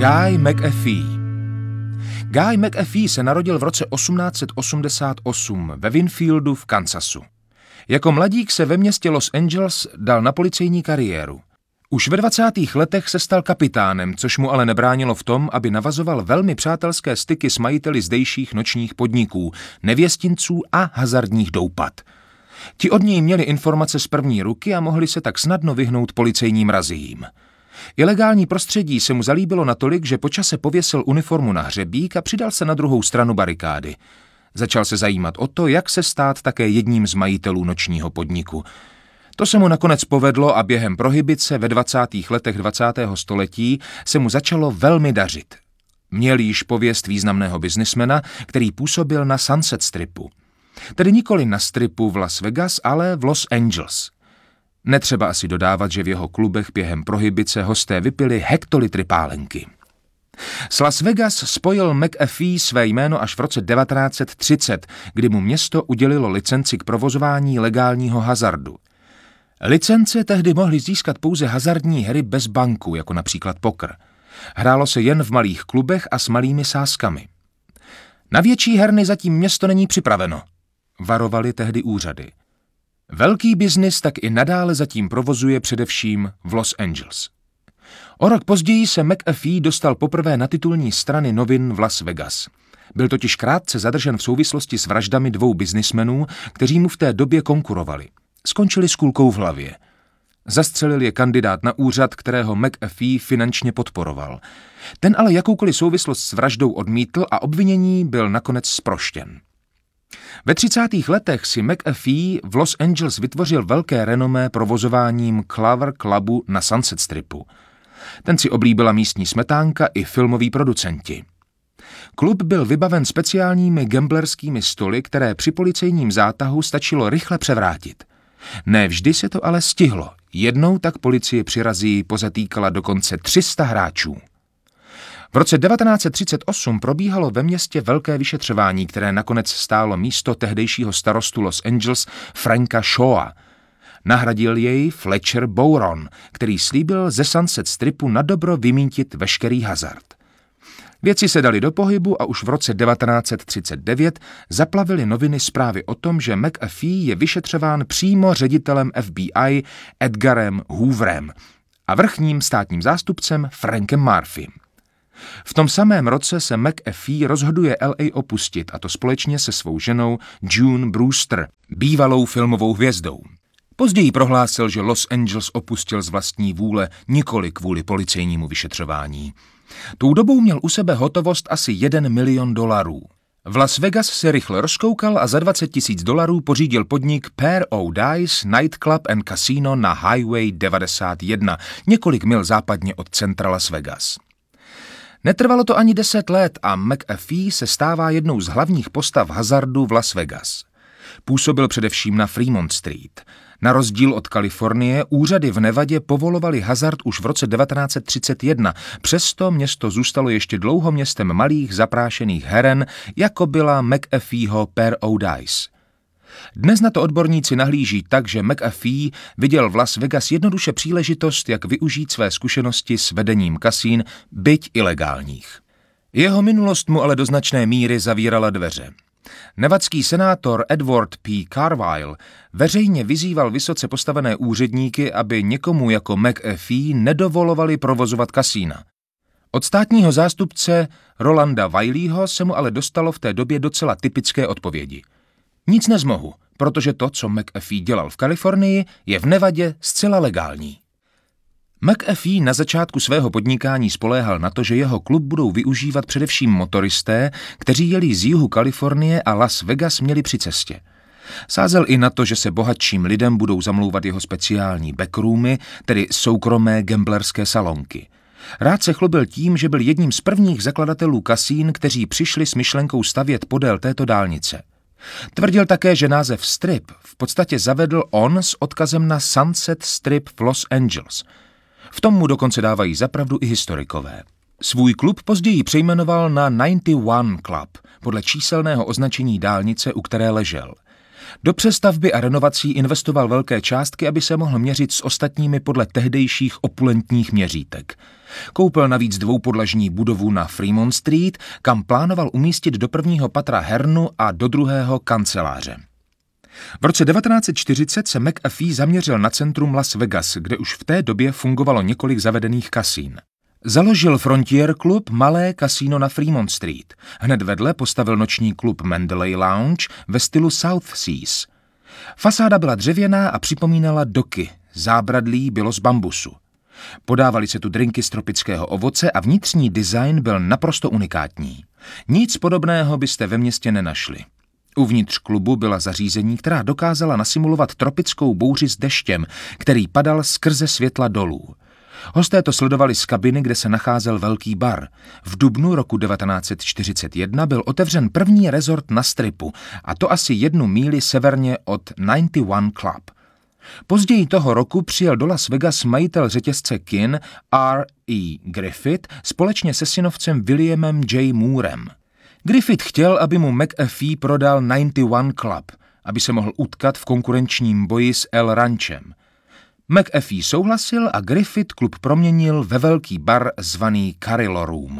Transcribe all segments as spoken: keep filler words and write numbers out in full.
Guy McAfee. Guy McAfee se narodil v roce osmnáct set osmdesát osm ve Winfieldu v Kansasu. Jako mladík se ve městě Los Angeles dal na policejní kariéru. Už ve dvacátých letech se stal kapitánem, což mu ale nebránilo v tom, aby navazoval velmi přátelské styky s majiteli zdejších nočních podniků, nevěstinců a hazardních doupat. Ti od něj měli informace z první ruky a mohli se tak snadno vyhnout policejním raziím. Ilegální prostředí se mu zalíbilo natolik, že po čase pověsil uniformu na hřebík a přidal se na druhou stranu barikády. Začal se zajímat o to, jak se stát také jedním z majitelů nočního podniku. To se mu nakonec povedlo a během prohibice ve dvacátých letech dvacátého století se mu začalo velmi dařit. Měl již pověst významného biznismena, který působil na Sunset Stripu. Tedy nikoli na stripu v Las Vegas, ale v Los Angeles. Netřeba asi dodávat, že v jeho klubech během prohibice hosté vypili hektolitry pálenky. S Las Vegas spojil McAfee své jméno až v roce devatenáct set třicet, kdy mu město udělilo licenci k provozování legálního hazardu. Licence tehdy mohly získat pouze hazardní hry bez banku, jako například poker. Hrálo se jen v malých klubech a s malými sázkami. Na větší herny zatím město není připraveno, varovali tehdy úřady. Velký biznis tak i nadále zatím provozuje především v Los Angeles. O rok později se McAfee dostal poprvé na titulní strany novin v Las Vegas. Byl totiž krátce zadržen v souvislosti s vraždami dvou biznismenů, kteří mu v té době konkurovali. Skončili s kulkou v hlavě. Zastřelil je kandidát na úřad, kterého McAfee finančně podporoval. Ten ale jakoukoliv souvislost s vraždou odmítl a obvinění byl nakonec zproštěn. Ve třicátých letech si McAfee v Los Angeles vytvořil velké renomé provozováním Clover Clubu na Sunset Stripu. Ten si oblíbila místní smetánka i filmoví producenti. Klub byl vybaven speciálními gamblerskými stoly, které při policejním zátahu stačilo rychle převrátit. Ne vždy se to ale stihlo. Jednou tak policie při razii pozatýkala dokonce tři sta hráčů. V roce devatenáct set třicet osm probíhalo ve městě velké vyšetřování, které nakonec stálo místo tehdejšího starostu Los Angeles Franka Shawa. Nahradil jej Fletcher Bowron, který slíbil ze Sunset Stripu nadobro vymítit veškerý hazard. Věci se dali do pohybu a už v roce devatenáct set třicet devět zaplavily noviny zprávy o tom, že McAfee je vyšetřován přímo ředitelem F B I Edgarem Hooverem a vrchním státním zástupcem Frankem Murphym. V tom samém roce se McAfee rozhoduje L A opustit, a to společně se svou ženou June Brewster, bývalou filmovou hvězdou. Později prohlásil, že Los Angeles opustil z vlastní vůle, nikoli kvůli policejnímu vyšetřování. Tou dobou měl u sebe hotovost asi jeden milion dolarů. V Las Vegas se rychle rozkoukal a za dvacet tisíc dolarů pořídil podnik Pair o' Dice Nightclub and Casino na Highway devadesát jedna, několik mil západně od centra Las Vegas. Netrvalo to ani deset let a McAfee se stává jednou z hlavních postav hazardu v Las Vegas. Působil především na Fremont Street. Na rozdíl od Kalifornie, úřady v Nevadě povolovaly hazard už v roce devatenáct set třicet jedna, přesto město zůstalo ještě dlouho městem malých zaprášených heren, jako byla McAfeeho Pair o' Dice. Dnes na to odborníci nahlíží tak, že McAfee viděl v Las Vegas jednoduše příležitost, jak využít své zkušenosti s vedením kasín, byť ilegálních. Jeho minulost mu ale do značné míry zavírala dveře. Nevadský senátor Edward P. Carville veřejně vyzýval vysoce postavené úředníky, aby někomu jako McAfee nedovolovali provozovat kasína. Od státního zástupce Rolanda Wileyho se mu ale dostalo v té době docela typické odpovědi. Nic nezmohu, protože to, co McAfee dělal v Kalifornii, je v Nevadě zcela legální. McAfee na začátku svého podnikání spoléhal na to, že jeho klub budou využívat především motoristé, kteří jeli z jihu Kalifornie a Las Vegas měli při cestě. Sázel i na to, že se bohatším lidem budou zamlouvat jeho speciální backroomy, tedy soukromé gamblerské salonky. Rád se chlubil tím, že byl jedním z prvních zakladatelů kasín, kteří přišli s myšlenkou stavět podél této dálnice. Tvrdil také, že název Strip v podstatě zavedl on s odkazem na Sunset Strip v Los Angeles. V tom mu dokonce dávají zapravdu i historikové. Svůj klub později přejmenoval na devadesát jedna Club podle číselného označení dálnice, u které ležel. Do přestavby a renovací investoval velké částky, aby se mohl měřit s ostatními podle tehdejších opulentních měřítek. Koupil navíc dvoupodlažní budovu na Fremont Street, kam plánoval umístit do prvního patra hernu a do druhého kanceláře. V roce devatenáct set čtyřicet se McAfee zaměřil na centrum Las Vegas, kde už v té době fungovalo několik zavedených kasín. Založil Frontier Club, malé kasíno na Fremont Street. Hned vedle postavil noční klub Mandalay Lounge ve stylu South Seas. Fasáda byla dřevěná a připomínala doky, zábradlí bylo z bambusu. Podávali se tu drinky z tropického ovoce a vnitřní design byl naprosto unikátní. Nic podobného byste ve městě nenašli. Uvnitř klubu byla zařízení, která dokázala nasimulovat tropickou bouři s deštěm, který padal skrze světla dolů. Hosté to sledovali z kabiny, kde se nacházel velký bar. V dubnu roku devatenáct set čtyřicet jedna byl otevřen první rezort na Stripu, a to asi jednu míli severně od devadesát jedna Club. Později toho roku přijel do Las Vegas majitel řetězce kin R E Griffith společně se synovcem Williamem J. Moorem. Griffith chtěl, aby mu McAfee prodal devadesát jedna Club, aby se mohl utkat v konkurenčním boji s El Ranchem. McAfee souhlasil a Griffith klub proměnil ve velký bar zvaný Carillon Room.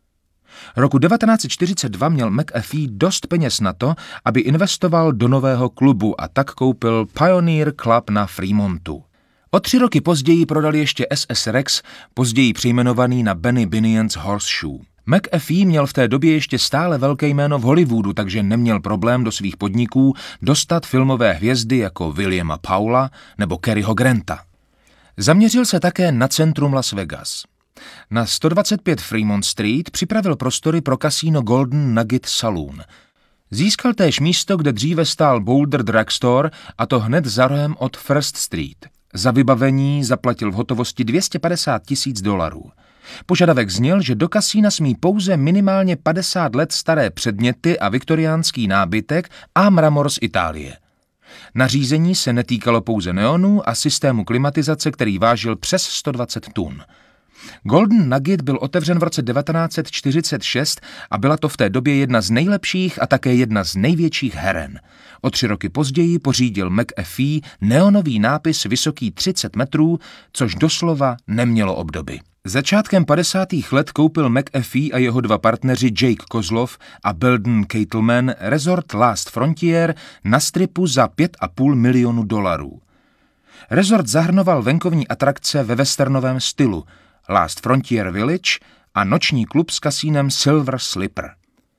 Roku devatenáct set čtyřicet dva měl McAfee dost peněz na to, aby investoval do nového klubu a tak koupil Pioneer Club na Fremontu. O tři roky později prodal ještě S S Rex, později přejmenovaný na Benny Binions Horseshoe. McAfee měl v té době ještě stále velké jméno v Hollywoodu, takže neměl problém do svých podniků dostat filmové hvězdy jako Williama Powella nebo Caryho Granta. Zaměřil se také na centrum Las Vegas. Na sto dvacet pět Fremont Street připravil prostory pro kasíno Golden Nugget Saloon. Získal též místo, kde dříve stál Boulder Drugstore, a to hned za rohem od First Street. Za vybavení zaplatil v hotovosti dvě stě padesát tisíc dolarů. Požadavek zněl, že do kasína smí pouze minimálně padesát let staré předměty a viktoriánský nábytek a mramor z Itálie. Nařízení se netýkalo pouze neonů a systému klimatizace, který vážil přes sto dvacet tun. Golden Nugget byl otevřen v roce devatenáct set čtyřicet šest a byla to v té době jedna z nejlepších a také jedna z největších heren. O tři roky později pořídil McAfee neonový nápis vysoký třicet metrů, což doslova nemělo obdoby. Začátkem padesátých let koupil McAfee a jeho dva partneři Jake Kozlov a Belden Kettleman rezort Last Frontier na Stripu za pět a půl milionu dolarů. Rezort zahrnoval venkovní atrakce ve westernovém stylu, Last Frontier Village a noční klub s kasínem Silver Slipper.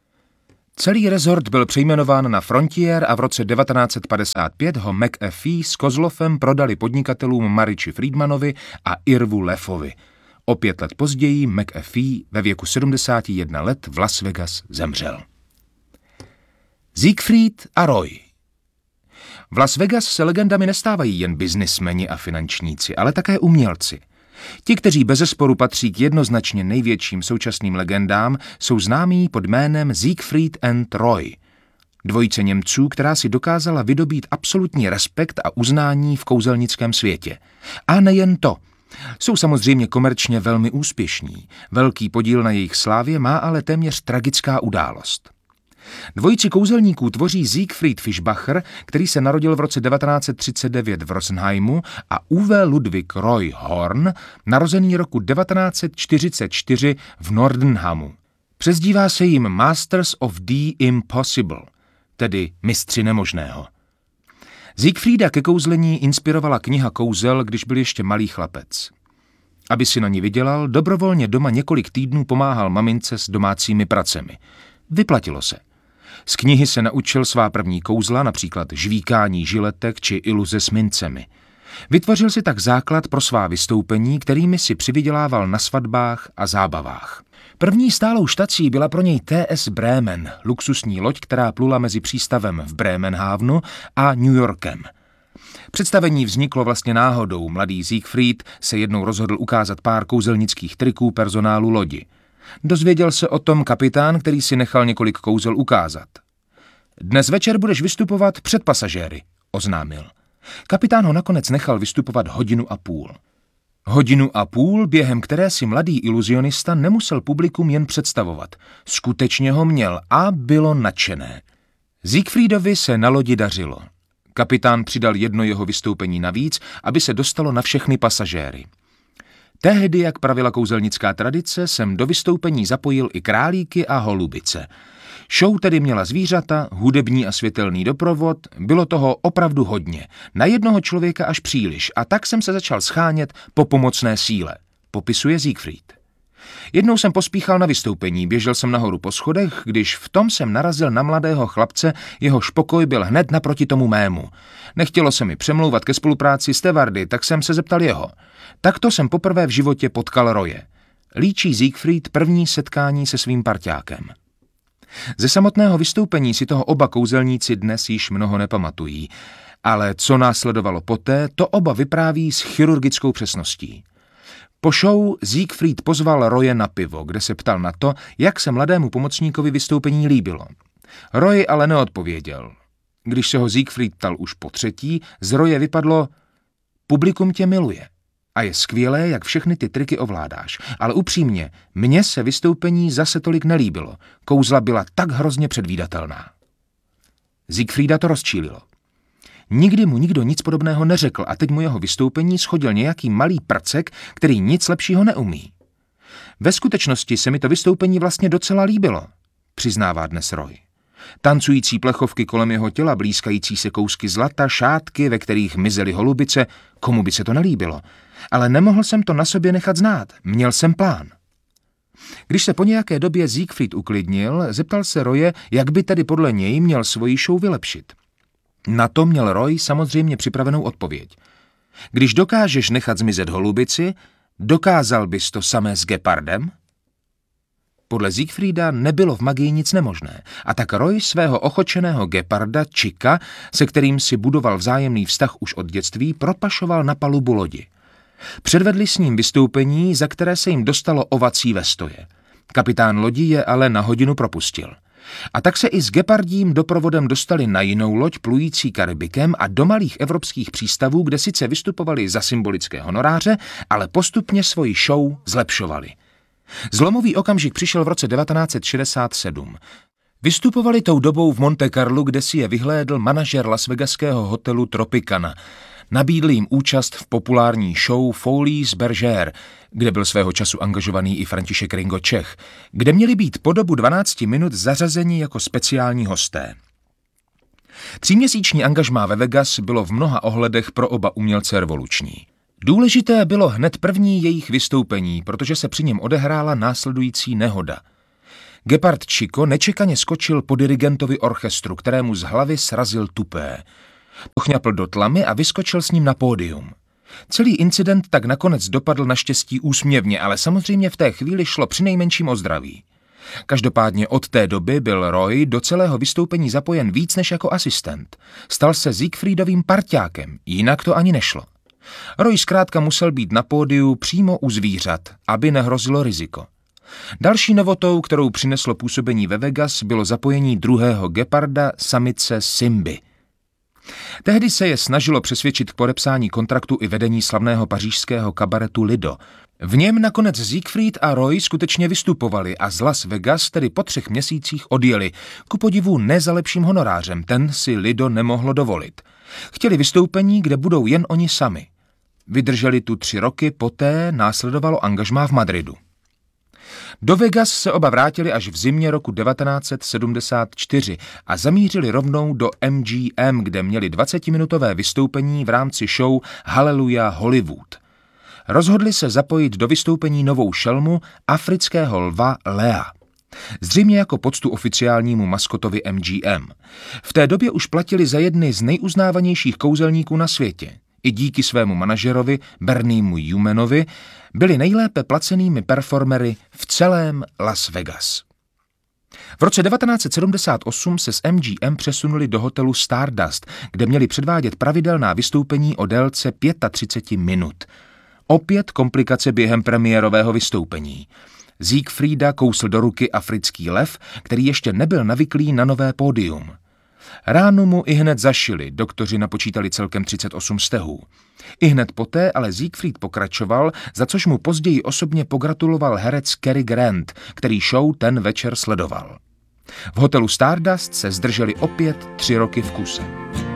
Celý rezort byl přejmenován na Frontier a v roce devatenáct set padesát pět ho McAfee s Kozlovem prodali podnikatelům Mariči Friedmanovi a Irvu Leffovi. O pět let později McAfee ve věku sedmdesáti jednoho let v Las Vegas zemřel. Siegfried a Roy. V Las Vegas se legendami nestávají jen biznismeni a finančníci, ale také umělci. Ti, kteří bezesporu patří k jednoznačně největším současným legendám, jsou známí pod jménem Siegfried and Roy. Dvojice Němců, která si dokázala vydobít absolutní respekt a uznání v kouzelnickém světě. A nejen to. Jsou samozřejmě komerčně velmi úspěšní. Velký podíl na jejich slávě má ale téměř tragická událost. Dvojici kouzelníků tvoří Siegfried Fischbacher, který se narodil v roce devatenáct set třicet devět v Rosenheimu, a Uwe Ludwig Roy Horn, narozený roku devatenáct set čtyřicet čtyři v Nordenhamu. Přezdívá se jim Masters of the Impossible, tedy mistři nemožného. Siegfrieda ke kouzlení inspirovala kniha Kouzel, když byl ještě malý chlapec. Aby si na ní vydělal, dobrovolně doma několik týdnů pomáhal mamince s domácími pracemi. Vyplatilo se. Z knihy se naučil svá první kouzla, například žvíkání žiletek či iluze s mincemi. Vytvořil si tak základ pro svá vystoupení, kterými si přivydělával na svatbách a zábavách. První stálou štací byla pro něj T S Bremen, luxusní loď, která plula mezi přístavem v Bremenhavenu a New Yorkem. Představení vzniklo vlastně náhodou. Mladý Siegfried se jednou rozhodl ukázat pár kouzelnických triků personálu lodi. Dozvěděl se o tom kapitán, který si nechal několik kouzel ukázat. Dnes večer budeš vystupovat před pasažéry, oznámil. Kapitán ho nakonec nechal vystupovat hodinu a půl. Hodinu a půl, během které si mladý iluzionista nemusel publikum jen představovat. Skutečně ho měl a bylo nadšené. Siegfriedovi se na lodi dařilo. Kapitán přidal jedno jeho vystoupení navíc, aby se dostalo na všechny pasažéry. Tehdy, jak pravila kouzelnická tradice, jsem do vystoupení zapojil i králíky a holubice. Show tedy měla zvířata, hudební a světelný doprovod, bylo toho opravdu hodně, na jednoho člověka až příliš, a tak jsem se začal schánět po pomocné síle, popisuje Siegfried. Jednou jsem pospíchal na vystoupení, běžel jsem nahoru po schodech, když v tom jsem narazil na mladého chlapce, jehož pokoj byl hned naproti tomu mému. Nechtělo se mi přemlouvat ke spolupráci s Tevardy, tak jsem se zeptal jeho. Takto jsem poprvé v životě potkal Roye. Líčí Siegfried první setkání se svým parťákem. Ze samotného vystoupení si toho oba kouzelníci dnes již mnoho nepamatují, ale co následovalo poté, to oba vypráví s chirurgickou přesností. Po show Siegfried pozval Roye na pivo, kde se ptal na to, jak se mladému pomocníkovi vystoupení líbilo. Roy ale neodpověděl. Když se ho Siegfried ptal už po třetí, z Roye vypadlo: publikum tě miluje a je skvělé, jak všechny ty triky ovládáš, ale upřímně, mně se vystoupení zase tolik nelíbilo. Kouzla byla tak hrozně předvídatelná. Siegfrieda to rozčílilo. Nikdy mu nikdo nic podobného neřekl a teď mu jeho vystoupení shodil nějaký malý prcek, který nic lepšího neumí. Ve skutečnosti se mi to vystoupení vlastně docela líbilo, přiznává dnes Roy. Tancující plechovky kolem jeho těla, blýskající se kousky zlata, šátky, ve kterých mizely holubice, komu by se to nelíbilo. Ale nemohl jsem to na sobě nechat znát, měl jsem plán. Když se po nějaké době Siegfried uklidnil, zeptal se Roye, jak by tedy podle něj měl svoji show vylepšit. Na to měl Roy samozřejmě připravenou odpověď. Když dokážeš nechat zmizet holubici, dokázal bys to samé s gepardem? Podle Siegfrieda nebylo v magii nic nemožné, a tak Roy svého ochočeného geparda Chicka, se kterým si budoval vzájemný vztah už od dětství, propašoval na palubu lodi. Předvedli s ním vystoupení, za které se jim dostalo ovací ve stoje. Kapitán lodi je ale na hodinu propustil. A tak se i s gepardím doprovodem dostali na jinou loď plující Karibikem a do malých evropských přístavů, kde sice vystupovali za symbolické honoráře, ale postupně svoji show zlepšovali. Zlomový okamžik přišel v roce devatenáct set šedesát sedm. Vystupovali tou dobou v Monte Carlu, kde si je vyhlédl manažer lasvegaského hotelu Tropicana. Nabídl jim účast v populární show Folies Bergère, kde byl svého času angažovaný i František Ringo Čech, kde měli být po dobu dvanácti minut zařazeni jako speciální hosté. Tříměsíční angažmá ve Vegas bylo v mnoha ohledech pro oba umělce revoluční. Důležité bylo hned první jejich vystoupení, protože se při něm odehrála následující nehoda. Gepard Chico nečekaně skočil po dirigentovi orchestru, kterému z hlavy srazil tupé. Pochňapl do tlamy a vyskočil s ním na pódium. Celý incident tak nakonec dopadl naštěstí úsměvně, ale samozřejmě v té chvíli šlo přinejmenším o zdraví. Každopádně od té doby byl Roy do celého vystoupení zapojen víc než jako asistent. Stal se Siegfriedovým parťákem, jinak to ani nešlo. Roy zkrátka musel být na pódiu přímo u zvířat, aby nehrozilo riziko. Další novotou, kterou přineslo působení ve Vegas, bylo zapojení druhého geparda, samice Simby. Tehdy se je snažilo přesvědčit k podepsání kontraktu i vedení slavného pařížského kabaretu Lido. V něm nakonec Siegfried a Roy skutečně vystupovali a z Las Vegas tedy po třech měsících odjeli, ku podivu ne za lepším honorářem, ten si Lido nemohlo dovolit. Chtěli vystoupení, kde budou jen oni sami. Vydrželi tu tři roky, poté následovalo angažmá v Madridu. Do Vegas se oba vrátili až v zimě roku devatenáct set sedmdesát čtyři a zamířili rovnou do M G M, kde měli dvacetiminutové vystoupení v rámci show Hallelujah Hollywood. Rozhodli se zapojit do vystoupení novou šelmu afrického lva Lea. Zřejmě jako poctu oficiálnímu maskotovi M G M. V té době už platili za jedny z nejuznávanějších kouzelníků na světě. I díky svému manažerovi Berniemu Humanovi byli nejlépe placenými performery v celém Las Vegas. V roce devatenáct set sedmdesát osm se s M G M přesunuli do hotelu Stardust, kde měli předvádět pravidelná vystoupení o délce třicet pět minut. Opět komplikace během premiérového vystoupení. Siegfrieda kousl do ruky africký lev, který ještě nebyl navyklý na nové pódium. Ránu mu i hned zašili, doktoři napočítali celkem třicet osm stehů. I hned poté ale Siegfried pokračoval, za což mu později osobně pogratuloval herec Cary Grant, který show ten večer sledoval. V hotelu Stardust se zdrželi opět tři roky v kuse.